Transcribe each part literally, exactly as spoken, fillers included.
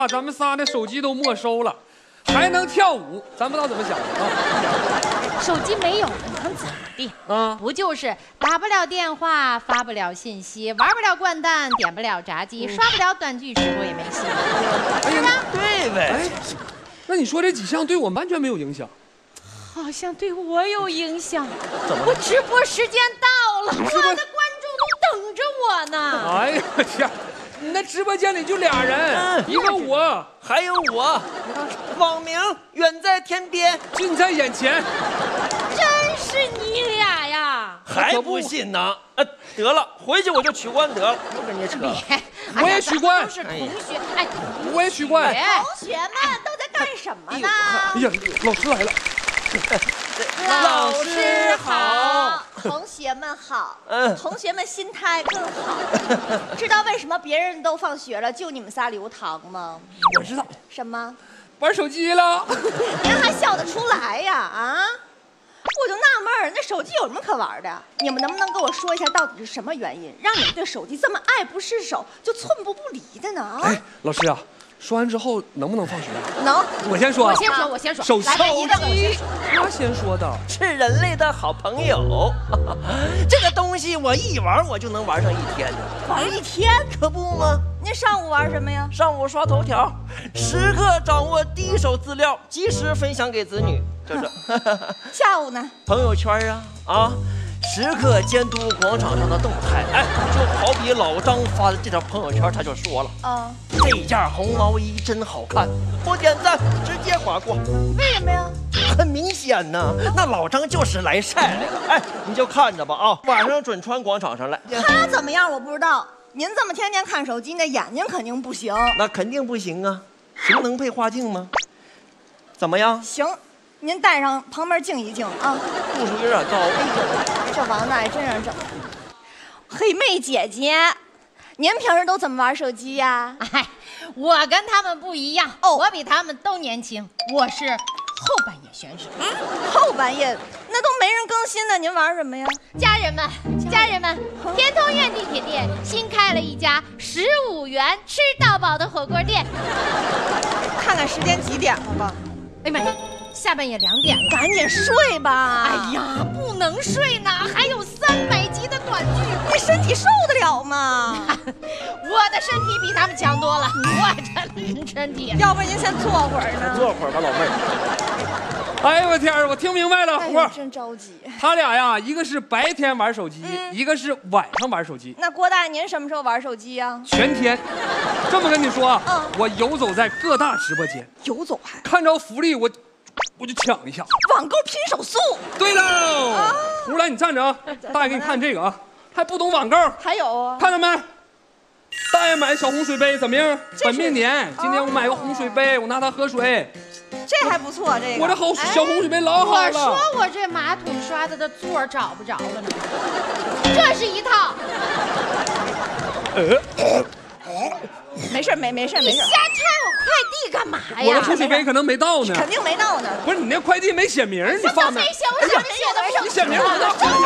把咱们仨的手机都没收了，还能跳舞，咱不知道怎么想的啊。 手机没有了能咋地？啊，不就是打不了电话，发不了信息，玩不了掼蛋，点不了炸鸡，刷不了短剧，直播也没戏，是吧？ 对呗。哎， 那你说这几项对我完全没有影响？ 好像对我有影响。 怎么？ 我直播时间到了，我的观众都等着我呢。 哎呀天！你那直播间里就俩人，嗯、一个我， 还有我，网名远在天边， 近在眼前。 真是你俩呀！ 还不信呢？呃，得了，回去我就取关得了，不跟你扯。 我也取关。 都是同学，哎， 我也取关。 同学们都在干什么呢？ 哎呀，老师来了。 老师好，同学们好，嗯，同学们心态更好。知道为什么别人都放学了，就你们仨留堂吗？ 我知道。 什么？ 玩手机了。 您还笑得出来呀？啊！我就纳闷儿，那手机有什么可玩的？你们能不能跟我说一下，到底是什么原因，让你们对手机这么爱不释手，就寸步不离的呢？ 哎，老师啊。说完之后能不能放学？ 能， 我先说。 我先说，我先说。 手机， 他先说的，是人类的好朋友。这个东西我一玩我就能玩上一天， 玩一天可不吗？ 您上午玩什么呀？ 上午刷头条，时刻掌握第一手资料，及时分享给子女。就这。 下午呢？ 朋友圈啊啊。时刻监督广场上的动态，哎，就好比老张发的这条朋友圈，他就说了，啊，这件红毛衣真好看，不点赞直接划过。 为什么呀？ 很明显呢，那老张就是来晒来了。哎，你就看着吧啊，晚上准穿广场上来。 他怎么样我不知道，您这么天天看手机，那眼睛肯定不行。 那肯定不行啊，形能配画镜吗？怎么样？ 行。您带上旁边静一静啊， 度数有点高。哎呦，这王大爷真让整。黑妹姐姐，您平时都怎么玩手机呀？ 哎，我跟他们不一样，哦，我比他们都年轻，我是后半夜选手。 嗯，后半夜那都没人更新呢，您玩什么呀？ 家人们，家人们，天通苑地铁店新开了一家十五元吃到饱的火锅店。 看看时间几点了吧？ 哎呀妈呀！下半夜两点了， 赶紧睡吧！ 哎呀，不能睡呢，还有三百集的短剧， 你身体受得了吗？ 我的身体比他们强多了，我这身体。 要不您先坐会儿呢？ 坐会儿吧，老妹儿。 哎呦我天儿，我听明白了， 我、哎、真着急。 他俩呀，一个是白天玩手机，嗯、一个是晚上玩手机。 那郭大爷，您什么时候玩手机呀？ 全天。这么跟你说啊，嗯、我游走在各大直播间， 游走还看着福利我。我就抢一下， 网购拼手速。 对喽，啊、胡来你站着啊！大爷给你看这个啊，还不懂网购？ 还有啊， 看到没？大爷买小红水杯怎么样？本命年，今天我买个红水杯，我拿它喝水。 这还不错，这个我这好小红水杯老好了。 我说我这马桶刷子的座找不着了呢，这是一套。 呃。 没事，没没事，没事。 你瞎拆我快递干嘛呀？ 我的红水杯可能没到呢。 肯定没到呢。 不是你那快递没写名，你放那。 没写，我写没写的。 你写名我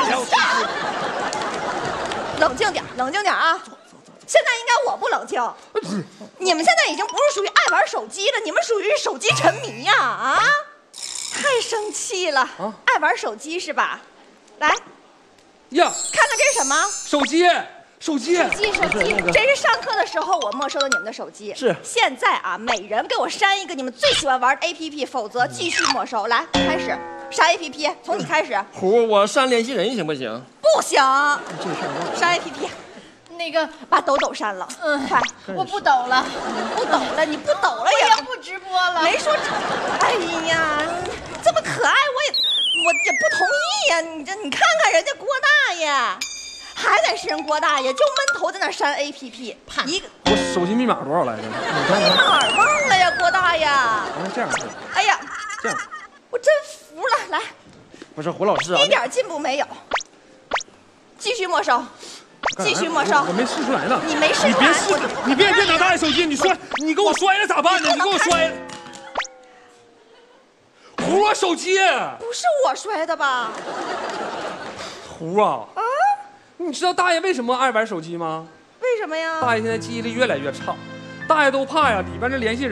都。冷静点，冷静点啊！现在应该我不冷静。你们现在已经不是属于爱玩手机了，你们属于手机沉迷呀！啊，太生气了。啊，爱玩手机是吧？来， 呀， 看看这是什么？ 手机。手机， 手机，手机， 这是上课的时候我没收的你们的手机。 是， 现在啊，每人给我删一个你们最喜欢玩的 A P P， 否则继续没收。来，开始删 A P P， 从你开始。 胡，我删联系人行不行？ 不行， 这事儿删 A P P。 那个把抖抖删了， 嗯， 快， 我不抖了， 不抖了，你不抖了也，我也不直播了。 没说，哎呀，这么可爱，我也我也不同意呀。你这，你看看人家郭大爷。还得是人郭大爷，就闷头在那删 A P P， 一个。 我手机密码多少来着？ 密码忘了呀，郭大爷。 啊，这样。 哎呀， 这样。 我真服了，来。 不是胡老师啊， 一点进步没有。继续没收，继续没收。 我没试出来呢。 你没试出来。 你别试，你别别拿大爷手机，你摔，你给我摔了咋办呢？你给我摔了。胡我手机。 不是我摔的吧？ 胡啊。啊。你知道大爷为什么爱玩手机吗？ 为什么呀？ 大爷现在记忆力越来越差，大爷都怕呀，里边这联系人。